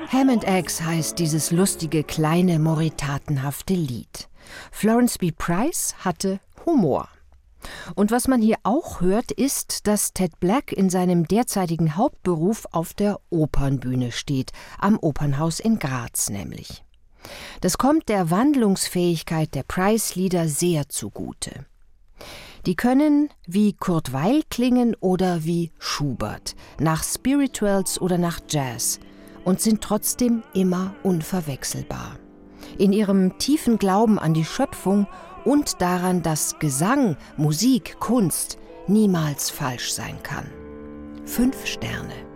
Ham and Eggs heißt dieses lustige, kleine, moritatenhafte Lied. Florence B. Price hatte Humor. Und was man hier auch hört, ist, dass Ted Black in seinem derzeitigen Hauptberuf auf der Opernbühne steht, am Opernhaus in Graz nämlich. Das kommt der Wandlungsfähigkeit der Price-Lieder sehr zugute. Die können wie Kurt Weill klingen oder wie Schubert, nach Spirituals oder nach Jazz und sind trotzdem immer unverwechselbar. In ihrem tiefen Glauben an die Schöpfung und daran, dass Gesang, Musik, Kunst niemals falsch sein kann. 5 Sterne.